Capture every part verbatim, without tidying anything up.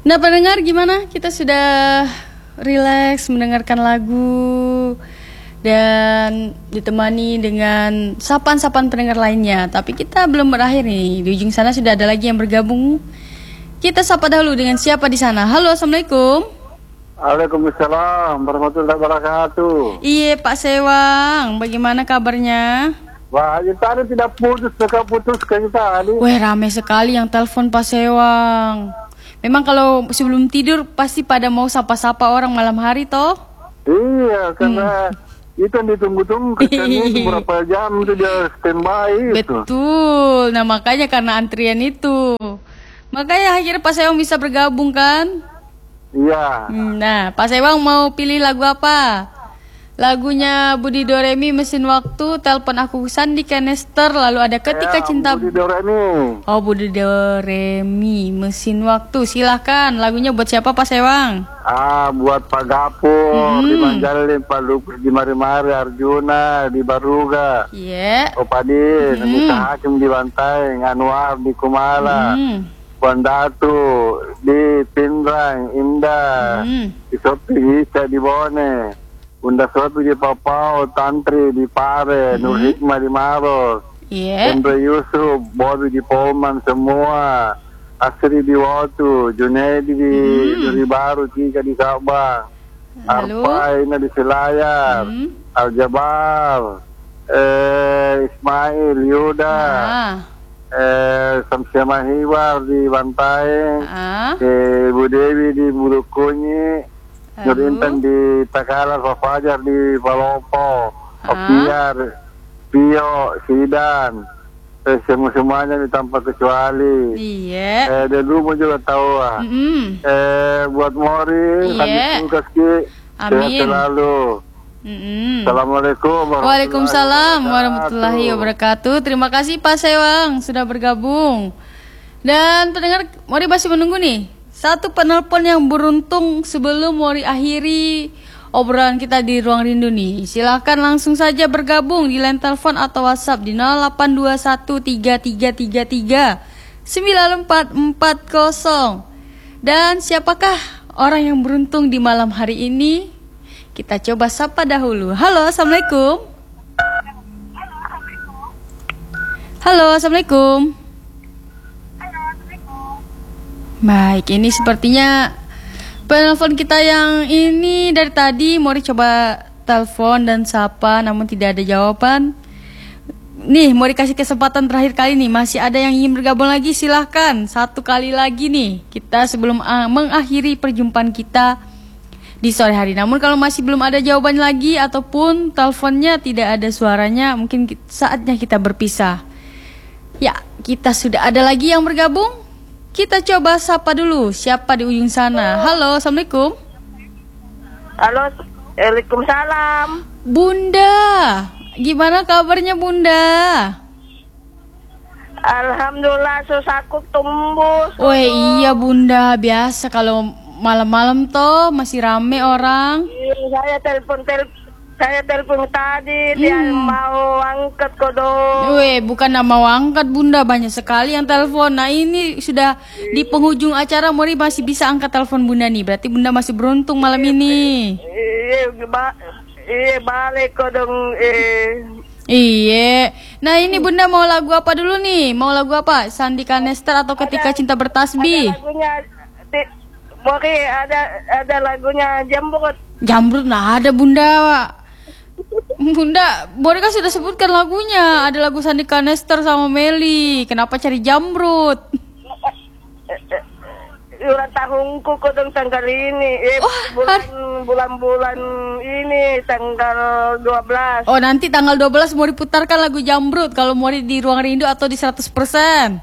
Nah pendengar gimana? Kita sudah rileks mendengarkan lagu dan ditemani dengan sapaan-sapaan pendengar lainnya. Tapi kita belum berakhir nih. Di ujung sana sudah ada lagi yang bergabung. Kita sapa dahulu dengan siapa di sana. Halo, assalamualaikum. Waalaikumsalam warahmatullahi wabarakatuh. Iya Pak Sewang, bagaimana kabarnya? Wah, tadi tidak putus, suka putus kayak tadi. Wah, ramai sekali yang telepon Pak Sewang. Memang kalau sebelum tidur pasti pada mau sapa-sapa orang malam hari toh? Iya, karena hmm. itu yang ditunggu-tunggu kerjanya beberapa jam itu dia standby itu. Betul, nah makanya karena antrian itu. Makanya akhirnya Pak Sewang bisa bergabung kan? Iya. Nah, Pak Sewang mau pilih lagu apa? Lagunya Budi Doremi Mesin Waktu, Telepon Aku Sandi Kanester, lalu ada Ketika ya, Cinta. Budi Doremi. Oh, Budi Doremi Mesin Waktu. Silahkan, lagunya buat siapa Pak Sewang? Ah, buat Pak Gapur, hmm. di Manjalin, Pak Lupus di Mari-Mari, Arjuna di Baruga. Iya. Yeah. Opadin, hmm. di Hakim di Bantai, Anwar di Kumala. Hmm. Bandatu di Pindrang, Indah, hmm. di Sopi Isa di Bone, Bunda Sopi di Papau, Tantri di Pare, hmm. Nur Hikmah di Maros, yeah. Andre Yusuf, Bobby di Polman semua, Asri di Watu, Junaidi di hmm. Duri Baru, Tika di Sabang, Arpaina di Selayar, hmm. Al-Jabar, eh, Ismail, Yuda. Ah. Eh, Samsia Mahiwar di Bantaeng, uh. eh, Bu Dewi di Bulukunyi, uh. Nur Intan di Takalar, Pak Fajar di Palopo, uh. Opiar, Pio, Sidan, eh, semua-semuanya di tanpa kecuali. Iya. Eh, dan dulu juga tahu ah. Mm-hmm. Eh, buat Mori, iya. Kami Sukaski, sehat selalu. Mm-hmm. Assalamualaikum warahmatullahi Waalaikumsalam wabarakatuh. warahmatullahi wabarakatuh. Terima kasih Pak Sewang sudah bergabung. Dan pendengar, Mori masih menunggu nih satu penelpon yang beruntung sebelum Mori akhiri obrolan kita di Ruang Rindu nih. Silahkan langsung saja bergabung di line telepon atau WhatsApp di nol delapan dua satu tiga tiga tiga tiga sembilan empat empat nol. Dan siapakah orang yang beruntung di malam hari ini? Kita coba sapa dahulu. Halo, assalamualaikum. Halo, assalamualaikum. Halo, assalamualaikum. Baik, ini sepertinya penelpon kita yang ini dari tadi. Mori coba telepon dan sapa, namun tidak ada jawaban. Nih, Mori kasih kesempatan terakhir kali nih. Masih ada yang ingin bergabung lagi? Silahkan, satu kali lagi nih. Kita sebelum uh, mengakhiri perjumpaan kita di sore hari. Namun kalau masih belum ada jawaban lagi ataupun teleponnya tidak ada suaranya, mungkin saatnya kita berpisah. Ya, kita sudah ada lagi yang bergabung. Kita coba sapa dulu. Siapa di ujung sana? Halo, assalamualaikum. Halo, waalaikumsalam. Bunda, gimana kabarnya Bunda? Alhamdulillah, susahku tumbuh. Oh iya Bunda, biasa kalau malam-malam toh masih rame orang. Saya telepon tel saya telepon tadi hmm. dia mau angkat kodong. Weh, bukan mau angkat Bunda, banyak sekali yang telepon. Nah ini sudah di penghujung acara, Mori masih bisa angkat telepon Bunda nih. Berarti Bunda masih beruntung malam ini. Iya, iya balik kodong. Iya. Nah ini Bunda mau lagu apa dulu nih? Mau lagu apa? Sandi Kanester atau Ketika ada, Cinta Bertasbih? Ada lagunya. Mori ada ada lagunya Jambrut. Jambrut nah ada Bunda. Bunda, Mori kan sudah sebutkan lagunya. Ada lagu Sandi Kanester sama Meli. Kenapa cari Jambrut? Ulang tahunku kodong tanggal ini. Eh, oh, bulan bulan-bulan ini tanggal dua belas. Oh, nanti tanggal dua belas Mori putarkan lagu Jambrut kalau Mori di Ruang Rindu atau di seratus persen.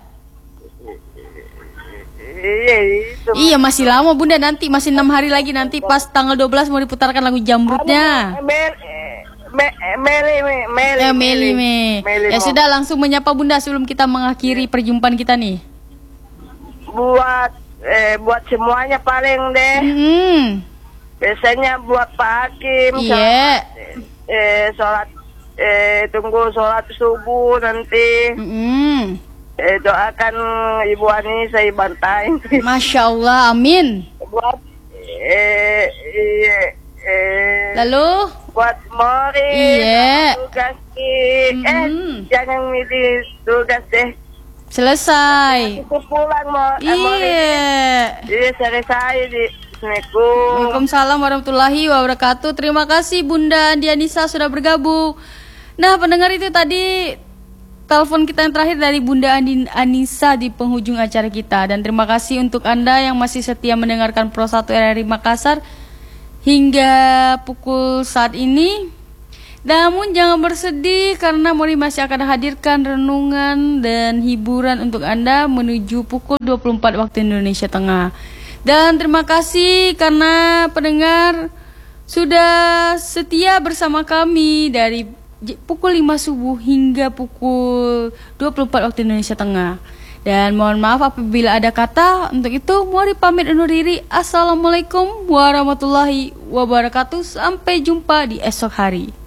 Iya, itu. Iya masih lama Bunda, nanti masih enam hari lagi, nanti pas tanggal dua belas mau diputarkan lagu Jambrutnya. Meli, Meli, ya Meli, Meli. Ya sudah, langsung menyapa Bunda sebelum kita mengakhiri perjumpaan kita nih. Buat eh, buat semuanya paling deh. Hmm. Biasanya buat Pak Hakim. Iya. Eh, sholat eh tunggu sholat subuh nanti. Hmm. eh, doakan Ibu Anissa Ibantai. Masya Allah, amin. Buat eh, eh, eh, Lalu? buat Mori. Iya. Tugas di, Mm-mm. eh jangan di tugas deh. Selesai. Itu pulang mau. eh, Mori. Iya. Iya selesai di. Assalamualaikum. Waalaikumsalam warahmatullahi wabarakatuh. Terima kasih Bunda Andi Anissa sudah bergabung. Nah, pendengar itu tadi telepon kita yang terakhir dari Bunda Andi Anissa di penghujung acara kita. Dan terima kasih untuk Anda yang masih setia mendengarkan Pro satu R R I Makassar hingga pukul saat ini. Namun jangan bersedih karena Mori masih akan hadirkan renungan dan hiburan untuk Anda menuju pukul dua puluh empat waktu Indonesia Tengah. Dan terima kasih karena pendengar sudah setia bersama kami dari pukul lima subuh hingga pukul dua puluh empat waktu Indonesia Tengah. Dan mohon maaf apabila ada kata. Untuk itu Mori pamit undur diri. Assalamualaikum warahmatullahi wabarakatuh. Sampai jumpa di esok hari.